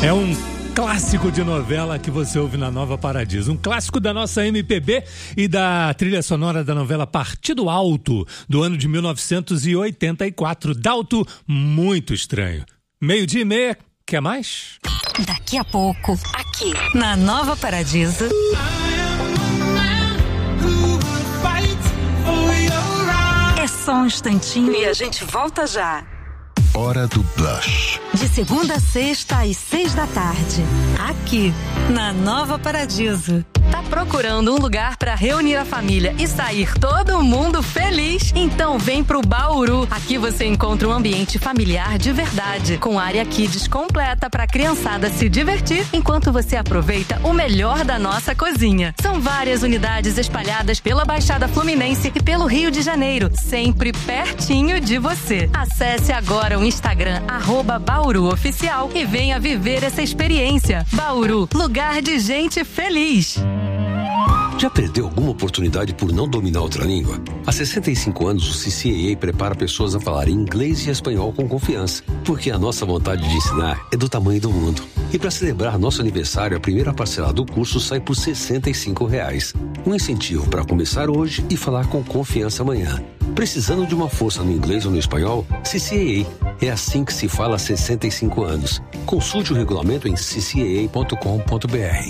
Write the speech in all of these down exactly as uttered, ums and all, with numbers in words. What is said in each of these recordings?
É um clássico de novela que você ouve na Nova Paradiso. Um clássico da nossa M P B e da trilha sonora da novela Partido Alto, do ano de mil novecentos e oitenta e quatro. Dalto, muito estranho. Meio-dia e meia, quer mais? Daqui a pouco, aqui na Nova Paradiso. É só um instantinho e a gente volta já. Hora do Blush. De segunda a sexta às seis da tarde. Aqui, na Nova Paradiso. Tá procurando um lugar para reunir a família e sair todo mundo feliz? Então vem pro Bauru. Aqui você encontra um ambiente familiar de verdade, com área kids completa para a criançada se divertir, enquanto você aproveita o melhor da nossa cozinha. São várias unidades espalhadas pela Baixada Fluminense e pelo Rio de Janeiro, sempre pertinho de você. Acesse agora o Instagram, arroba Bauru Oficial, e venha viver essa experiência. Bauru, lugar de gente feliz. Já perdeu alguma oportunidade por não dominar outra língua? Há sessenta e cinco anos, o C C A A prepara pessoas a falar inglês e espanhol com confiança, porque a nossa vontade de ensinar é do tamanho do mundo. E para celebrar nosso aniversário, a primeira parcela do curso sai por sessenta e cinco reais. Um incentivo para começar hoje e falar com confiança amanhã. Precisando de uma força no inglês ou no espanhol? C C A A. É assim que se fala há sessenta e cinco anos. Consulte o regulamento em c c a a ponto com ponto b r.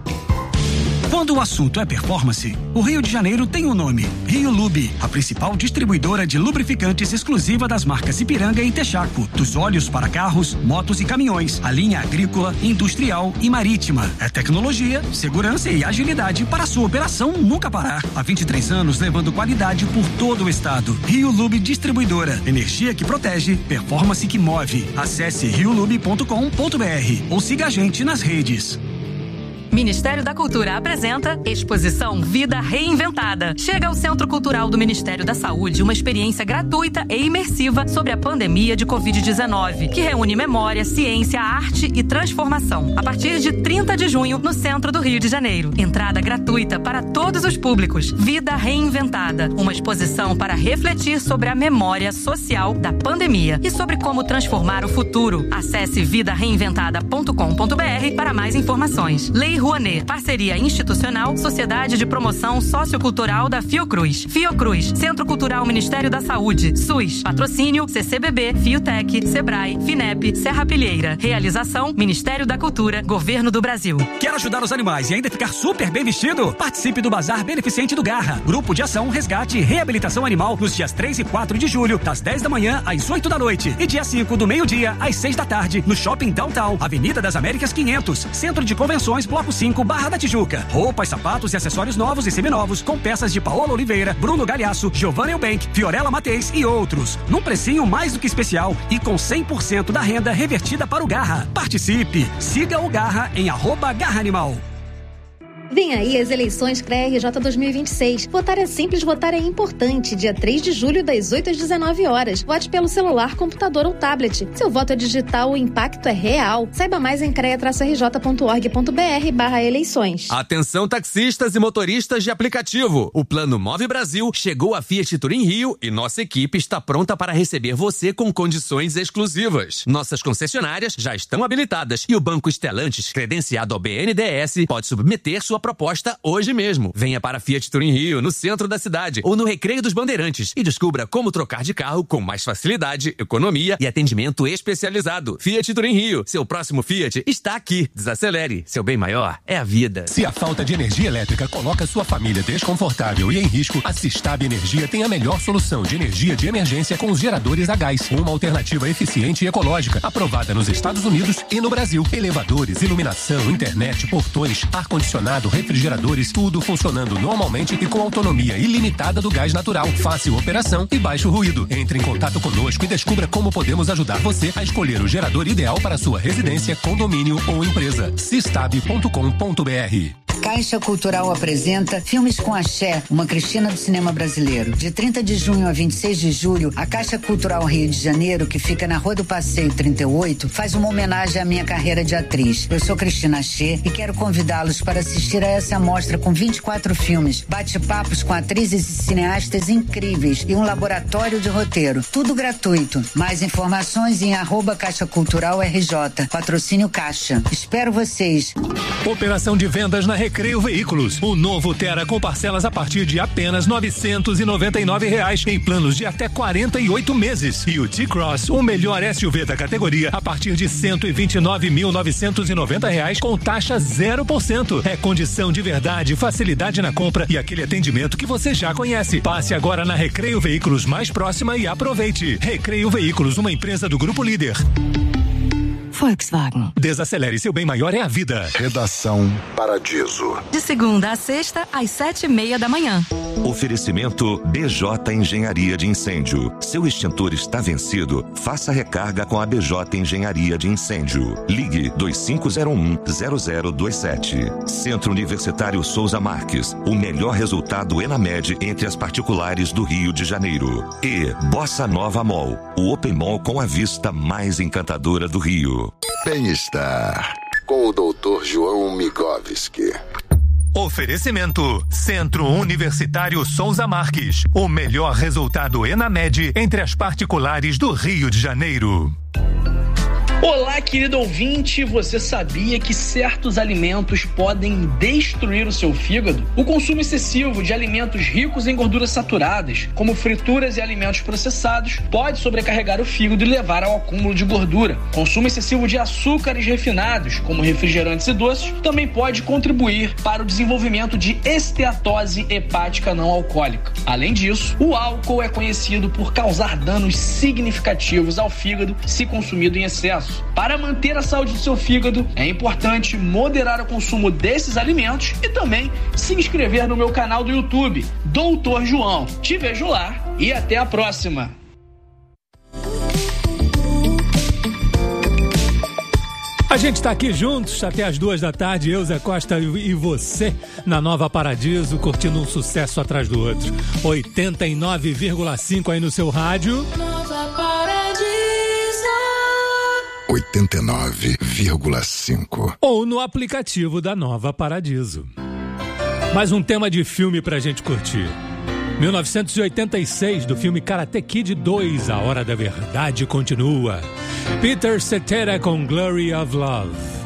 Quando o assunto é performance, o Rio de Janeiro tem um nome: Rio Lube, a principal distribuidora de lubrificantes exclusiva das marcas Ipiranga e Texaco. Dos óleos para carros, motos e caminhões, a linha agrícola, industrial e marítima. É tecnologia, segurança e agilidade para a sua operação nunca parar. Há vinte e três anos levando qualidade por todo o estado. Rio Lube Distribuidora. Energia que protege, performance que move. Acesse rio lube ponto com ponto b r ou siga a gente nas redes. Ministério da Cultura apresenta Exposição Vida Reinventada. Chega ao Centro Cultural do Ministério da Saúde uma experiência gratuita e imersiva sobre a pandemia de covid dezenove, que reúne memória, ciência, arte e transformação. A partir de trinta de junho, no centro do Rio de Janeiro. Entrada gratuita para todos os públicos. Vida Reinventada. Uma exposição para refletir sobre a memória social da pandemia e sobre como transformar o futuro. Acesse vida reinventada ponto com ponto b r para mais informações. Lei Rouanet, parceria institucional, Sociedade de Promoção Sociocultural da Fiocruz. Fiocruz, Centro Cultural Ministério da Saúde. SUS, patrocínio C C B B, Fiotec, Sebrae, Finep, Serra Pilheira. Realização, Ministério da Cultura, Governo do Brasil. Quer ajudar os animais e ainda ficar super bem vestido? Participe do Bazar Beneficente do Garra. Grupo de Ação, Resgate e Reabilitação Animal nos dias três e quatro de julho, das dez da manhã às oito da noite. E dia cinco do meio-dia às seis da tarde, no Shopping Downtown, Avenida das Américas quinhentos, Centro de Convenções, Bloco cinco, Barra da Tijuca. Roupas, sapatos e acessórios novos e seminovos com peças de Paola Oliveira, Bruno Galhaço, Giovanna Eubank, Fiorella Mateis e outros. Num precinho mais do que especial e com cem por cento da renda revertida para o Garra. Participe! Siga o Garra em arroba Garra Animal. Vem aí as eleições C R E A R J dois mil e vinte e seis. Votar é simples, votar é importante. Dia três de julho, das oito às dezenove horas. Vote pelo celular, computador ou tablet. Seu voto é digital, o impacto é real. Saiba mais em crea r j ponto org ponto b r barra eleições. Atenção taxistas e motoristas de aplicativo. O Plano Move Brasil chegou à Fiat Turim Rio e nossa equipe está pronta para receber você com condições exclusivas. Nossas concessionárias já estão habilitadas e o Banco Stellantis, credenciado ao B N D E S, pode submeter sua proposta hoje mesmo. Venha para Fiat Turim Rio, no centro da cidade, ou no Recreio dos Bandeirantes, e descubra como trocar de carro com mais facilidade, economia e atendimento especializado. Fiat Turim Rio, seu próximo Fiat está aqui. Desacelere, seu bem maior é a vida. Se a falta de energia elétrica coloca sua família desconfortável e em risco, a Sistab Energia tem a melhor solução de energia de emergência com os geradores a gás. Uma alternativa eficiente e ecológica, aprovada nos Estados Unidos e no Brasil. Elevadores, iluminação, internet, portões, ar-condicionado, refrigeradores, tudo funcionando normalmente e com autonomia ilimitada do gás natural. Fácil operação e baixo ruído. Entre em contato conosco e descubra como podemos ajudar você a escolher o gerador ideal para sua residência, condomínio ou empresa. sistab ponto com ponto b r. Caixa Cultural apresenta Filmes com Axé, uma Cristina do cinema brasileiro. De trinta de junho a vinte e seis de julho, a Caixa Cultural Rio de Janeiro, que fica na Rua do Passeio trinta e oito, faz uma homenagem à minha carreira de atriz. Eu sou Cristina Axé e quero convidá-los para assistir a essa mostra com vinte e quatro filmes, bate-papos com atrizes e cineastas incríveis e um laboratório de roteiro. Tudo gratuito. Mais informações em arroba Caixa Cultural R J. Patrocínio Caixa. Espero vocês. Operação de vendas na Recreio Veículos. O novo Tera com parcelas a partir de apenas novecentos e noventa e nove reais em planos de até quarenta e oito meses. E o T-Cross, o melhor S U V da categoria, a partir de cento e vinte e nove mil novecentos e noventa reais com taxa zero por cento. É condição de verdade, facilidade na compra e aquele atendimento que você já conhece. Passe agora na Recreio Veículos mais próxima e aproveite. Recreio Veículos, uma empresa do Grupo Líder. Volkswagen. Desacelere, seu bem maior é a vida. Redação Paradiso. De segunda a sexta, às sete e meia da manhã. Oferecimento B J Engenharia de Incêndio. Seu extintor está vencido? Faça recarga com a B J Engenharia de Incêndio. Ligue dois cinco zero um, zero zero dois sete. Centro Universitário Souza Marques. O melhor resultado ENAMED entre as particulares do Rio de Janeiro. E Bossa Nova Mall. O Open Mall com a vista mais encantadora do Rio. Bem-estar com o doutor João Migovski. Oferecimento Centro Universitário Souza Marques. O melhor resultado ENAMED entre as particulares do Rio de Janeiro. Olá, querido ouvinte, você sabia que certos alimentos podem destruir o seu fígado? O consumo excessivo de alimentos ricos em gorduras saturadas, como frituras e alimentos processados, pode sobrecarregar o fígado e levar ao acúmulo de gordura. Consumo excessivo de açúcares refinados, como refrigerantes e doces, também pode contribuir para o desenvolvimento de esteatose hepática não alcoólica. Além disso, o álcool é conhecido por causar danos significativos ao fígado se consumido em excesso. Para manter a saúde do seu fígado, é importante moderar o consumo desses alimentos e também se inscrever no meu canal do YouTube, doutor João. Te vejo lá e até a próxima. A gente está aqui juntos até as duas da tarde, eu, Zé Costa e você, na Nova Paradiso, curtindo um sucesso atrás do outro. oitenta e nove vírgula cinco aí no seu rádio. Nova Paradiso. oitenta e nove vírgula cinco. Ou no aplicativo da Nova Paradiso. Mais um tema de filme pra gente curtir. mil novecentos e oitenta e seis, do filme Karate Kid dois, A Hora da Verdade Continua. Peter Cetera com Glory of Love.